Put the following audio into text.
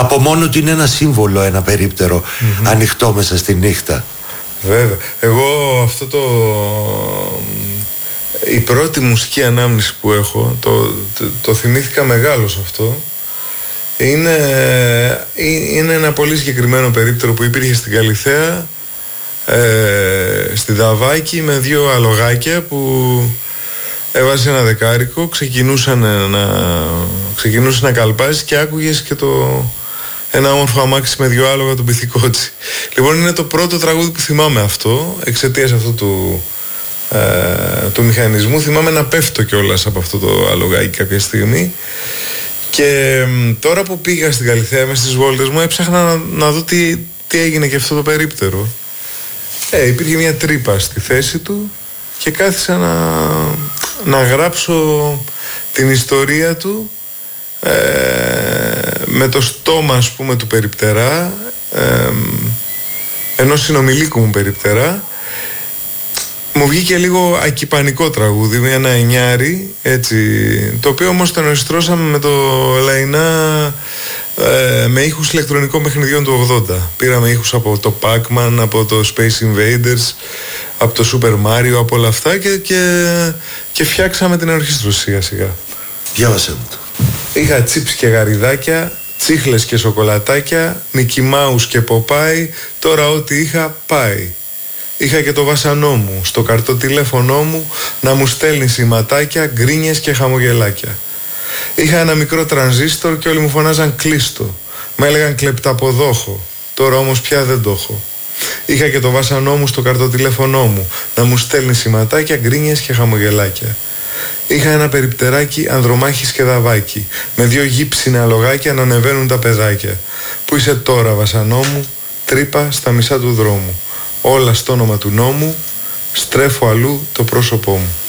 Από μόνο του είναι ένα σύμβολο, ένα περίπτερο ανοιχτό μέσα στη νύχτα. Βέβαια. Εγώ αυτό η πρώτη μουσική ανάμνηση που έχω, το θυμήθηκα μεγάλος αυτό. Είναι ένα πολύ συγκεκριμένο περίπτερο που υπήρχε στην Καλιθέα, στη Δαβάκη, με 2 αλογάκια που έβαζε ένα δεκάρικο, ξεκινούσε να καλπάζει και άκουγες και ένα όμορφο αμάξι με 2 άλογα, τον Πυθικότσι. Λοιπόν, είναι το πρώτο τραγούδι που θυμάμαι αυτό, εξαιτίας αυτού του μηχανισμού. Θυμάμαι να πέφτω κιόλας από αυτό το αλογάκι κάποια στιγμή. Και τώρα που πήγα στην Καλιθέα μες στις βόλτες μου, έψαχνα να δω τι έγινε και αυτό το περίπτερο. Υπήρχε μια τρύπα στη θέση του και κάθισα να γράψω την ιστορία του με το στόμα, ας πούμε, του περιπτερά, ενός συνομιλίκου μου περιπτερά. Μου βγήκε λίγο ακυπανικό τραγούδι, ένα εννιάρι, έτσι, το οποίο όμως το ενορχιστρώσαμε με το Λαϊνά, με ήχους ηλεκτρονικών παιχνιδιών του 80. Πήραμε ήχους από το Pac-Man, από το Space Invaders, από το Super Mario, από όλα αυτά και φτιάξαμε την ενορχίστρωση σιγά σιγά. Διάβασέ μου το. Είχα τσίπς και γαριδάκια, τσίχλες και σοκολατάκια, Μικι Μάους και Ποπάι, τώρα ό,τι είχα πάει. Είχα και το βασανό μου, στο καρτοτηλέφωνό μου, να μου στέλνει σηματάκια, γκρίνιες και χαμογελάκια. Είχα ένα μικρό τρανζίστορ και όλοι μου φωνάζαν κλείστο. Με έλεγαν κλεπταποδόχο, τώρα όμως πια δεν το έχω. Είχα και το βασανό μου στο καρτοτηλέφωνό μου, να μου στέλνει σηματάκια, γκρίνιες και χαμογελάκια. Είχα ένα περιπτεράκι ανδρομάχης και δαβάκι, με 2 γύψινα αλογάκια να ανεβαίνουν τα παιδάκια. Πού είσαι τώρα, βασανό μου, τρύπα στα μισά του δρόμου. Όλα στο όνομα του νόμου, στρέφω αλλού το πρόσωπό μου.